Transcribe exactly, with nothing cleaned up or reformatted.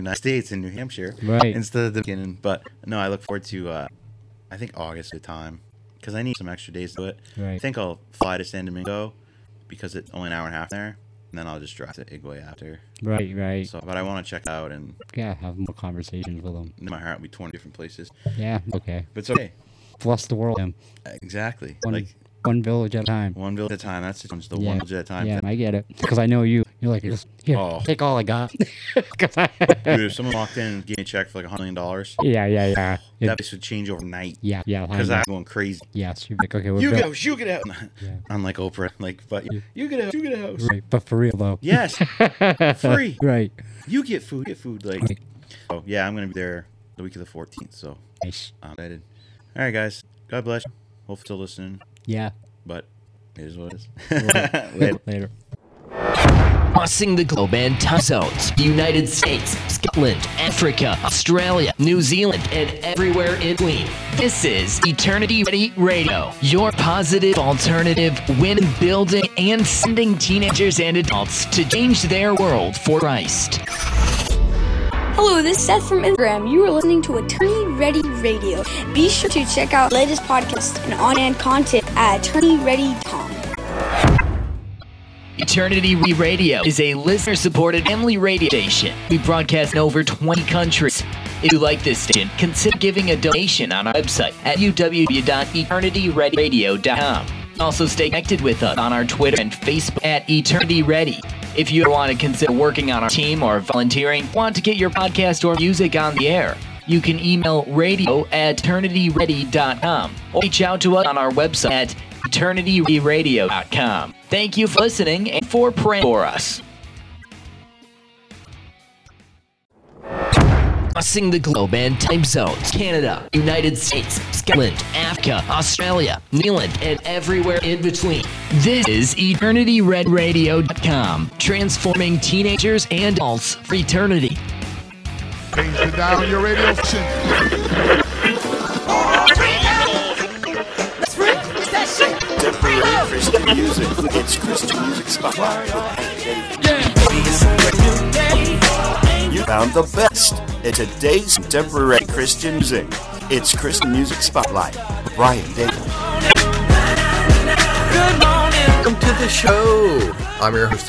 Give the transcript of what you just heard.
United States in New Hampshire right. instead of the beginning. But no, I look forward to, uh, I think August at the time because I need some extra days to do it. Right. I think I'll fly to San Domingo because it's only an hour and a half there, and then I'll just drive to Igwe after. Right, right. So, but I want to check it out and yeah, have more conversations with them. my heart will be torn different places. Yeah, okay. But it's okay. Bless the world, Tim. Exactly. One, like one village at a time. one village at a time. That's just the yeah. one village at a time. Yeah, I get it. Because I know you. You're like, just here, Oh. take all I got. I... Dude, if someone walked in and gave me a check for like a hundred million dollars, yeah, yeah, yeah. It, that place would change overnight. yeah, yeah. Because I'm going crazy. Yes, you're like, okay, we're You built- get out, you get out. Yeah. I'm like Oprah, like, but you, you get out, you get out. Right, but for real though. Yes, free. Right. You get food, get food. Like, Right. oh yeah, I'm gonna be there the week of the fourteenth. So Nice. I'm excited. All right, guys. God bless you. Hopefully still listening, Yeah. but it is what it is. Later. Later. Later. Crossing the globe and time zones, United States, Scotland, Africa, Australia, New Zealand, and everywhere in between. This is Eternity Ready Radio, your positive alternative when building and sending teenagers and adults to change their world for Christ. Hello, this is Seth from Instagram. You are listening to Eternity Ready Radio. Be sure to check out the latest podcasts and on-demand content at eternity ready dot com. Eternity Radio is a listener-supported family radio station. We broadcast in over twenty countries. If you like this station, consider giving a donation on our website at w w w dot eternity ready radio dot com. Also stay connected with us on our Twitter and Facebook at Eternity Ready. If you want to consider working on our team or volunteering, want to get your podcast or music on the air, you can email radio at eternity ready dot com or reach out to us on our website at eternity radio dot com. Thank you for listening and for praying for us. Crossing the globe and time zones, Canada, United States, Scotland, Africa, Australia, New Zealand, and everywhere in between. This is eternity red radio dot com, transforming teenagers and adults for eternity. Change it down your radio station. Contemporary Christian music. It's Christian Music Spotlight. You found the best in today's contemporary Christian music. It's Christian Music Spotlight with Brian David. Welcome to the show. I'm your host,